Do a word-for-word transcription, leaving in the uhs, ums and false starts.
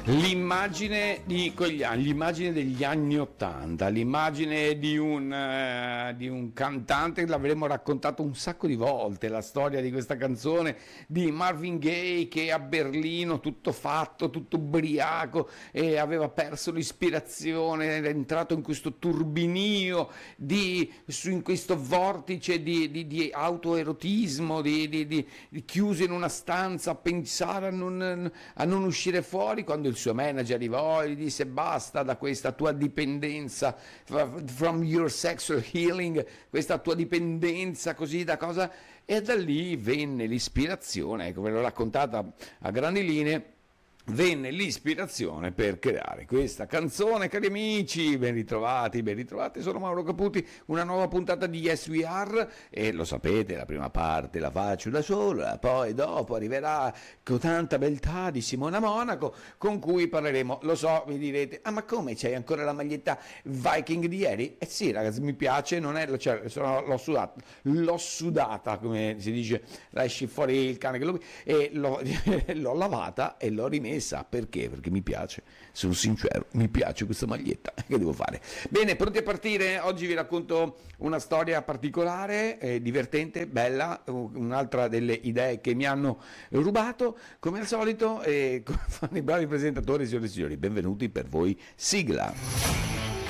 L'immagine di quegli anni, l'immagine degli anni ottanta, l'immagine di un, uh, di un cantante che l'avremmo raccontato un sacco di volte, la storia di questa canzone di Marvin Gaye che a Berlino, tutto fatto, tutto ubriaco, e aveva perso l'ispirazione, era entrato in questo turbinio, di, su, in questo vortice di, di, di autoerotismo, di, di, di, di chiuso in una stanza a pensare a non, a non uscire fuori, quando il suo manager arrivò e gli disse basta da questa tua dipendenza, from your sexual healing, questa tua dipendenza così da cosa, e da lì venne l'ispirazione, ecco, ve l'ho raccontata a grandi linee, venne l'ispirazione per creare questa canzone. Cari amici, ben ritrovati, ben ritrovati, sono Mauro Caputi, una nuova puntata di Yes We Are, e lo sapete, la prima parte la faccio da sola, poi dopo arriverà con tanta beltà di Simona Monaco, con cui parleremo. Lo so, mi direte, ah ma come, c'hai ancora la maglietta Viking di ieri? Eh sì ragazzi, mi piace, non è, cioè, sono, l'ho sudata, l'ho sudata, come si dice, la esci fuori il cane che lo, e l'ho, l'ho lavata e l'ho rimessa. Perché? Perché mi piace, sono sincero, mi piace questa maglietta, che devo fare? Bene, pronti a partire? Oggi vi racconto una storia particolare, eh, divertente, bella, un'altra delle idee che mi hanno rubato, come al solito, e come fanno i bravi presentatori, signore e signori, benvenuti per voi, sigla.